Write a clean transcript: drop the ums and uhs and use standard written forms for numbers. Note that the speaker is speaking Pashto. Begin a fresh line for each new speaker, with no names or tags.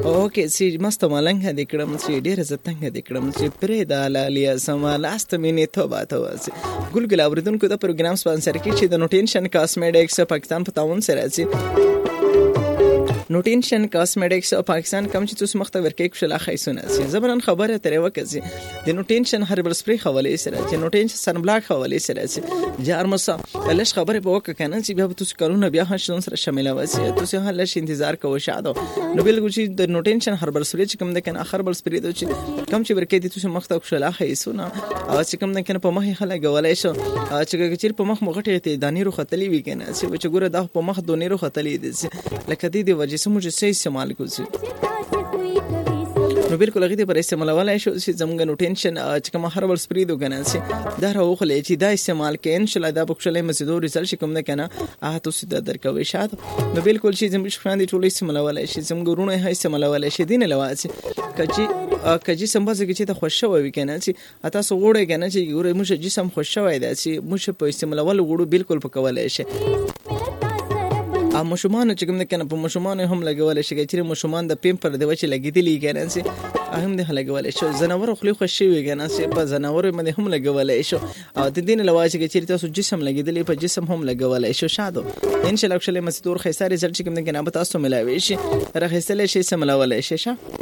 اوکې چې مست ملنګ دې کړم چې ډېر عزت څنګه دې کړم چې پرې د لالیا سما لاست مینه توبه تواسي ګلګل اوریدونکو د پروګرام سپانسر کی چې د نوټینشن کاسمیټکس پاکستان په تعاون سره راځي نوټینشن کاسمیټکس او پاکستان کوم چې تاسو مخته ورکې کښلا خیسونه سي زبرن خبره ترې وکړي د نوټینشن هربل سپری حواله سره چې نوټینشن سن بلاک حواله سره سي جارمسا لږ خبره به وکړه کنه چې بیا تاسو کارونه بیا هښون سره شامل واسي تاسو هله لږ انتظار کوو شاده نو بالکل چې د نوټینشن هربل سپری چې کوم د کنه هربل سپری د چې کوم چې ورکې د تاسو مخته کښلا خیسونه او چې کوم د کنه په مخه خلک غولای شو چې په مخ مغټه ته دانی رو خطلې وی کنه چې ګوره د په مخ دونې رو خطلې دي لکه دې وجه سمجھ سے استعمال کوي نو بالکل هغه دې پر استعمالولای شو چې زموږ نو ټینشن چې کوم هر ور سپری دوګنه سي دا راوخلې چې دا استعمال کې ان شاء الله دا بخښلې مزیدو رزلټ شي کوم نه کنه تاسو د درکوي شاته نو بالکل چې زموږ خاندي ټول استعمالولای شي زموږ ورونه هي استعمالولای شي دین لواسي کجی سمبازه کې چې ته خوشو وي کنه چې تاسو وړه کنه چې ګوره موږ جسم خوشو وي دا چې موږ په استعمالول وړو بالکل پکولای شي مشومان چې کوم نه کنه په مشومان هم لګول شي چې مشومان د پیم پر د وچ لګیدلی کنه سي هم د لګول شي زناور خو خوشي وي کنه سي په زناور باندې هم لګول شي او د دین لواجه چې تاسو جسم لګیدلی په جسم هم لګول شي شادو ان شاء الله خپل مسدور خیساري زل چې کوم نه کنه تاسو ملاوي شي راخصله شي سملاول شي